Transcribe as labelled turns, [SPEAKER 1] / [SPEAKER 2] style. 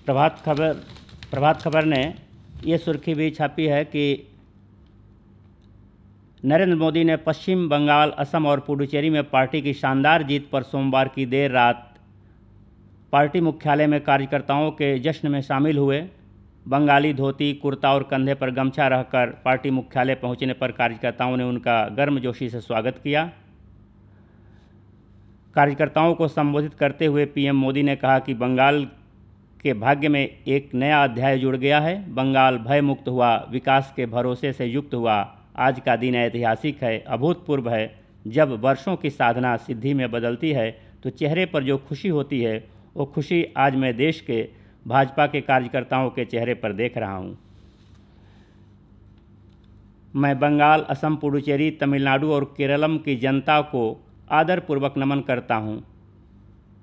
[SPEAKER 1] प्रभात खबर ने ये सुर्खी भी छापी है कि नरेंद्र मोदी ने पश्चिम बंगाल, असम और पुडुचेरी में पार्टी की शानदार जीत पर सोमवार की देर रात पार्टी मुख्यालय में कार्यकर्ताओं के जश्न में शामिल हुए। बंगाली धोती, कुर्ता और कंधे पर गमछा रहकर पार्टी मुख्यालय पहुंचने पर कार्यकर्ताओं ने उनका गर्मजोशी से स्वागत किया। कार्यकर्ताओं को संबोधित करते हुए पीएम मोदी ने कहा कि बंगाल के भाग्य में एक नया अध्याय जुड़ गया है। बंगाल भय मुक्त हुआ, विकास के भरोसे से युक्त हुआ। आज का दिन ऐतिहासिक है, अभूतपूर्व है। जब वर्षों की साधना सिद्धि में बदलती है तो चेहरे पर जो खुशी होती है वो खुशी आज मैं देश के भाजपा के कार्यकर्ताओं के चेहरे पर देख रहा हूँ। मैं बंगाल, असम, पुडुचेरी, तमिलनाडु और केरलम की जनता को आदरपूर्वक नमन करता हूँ।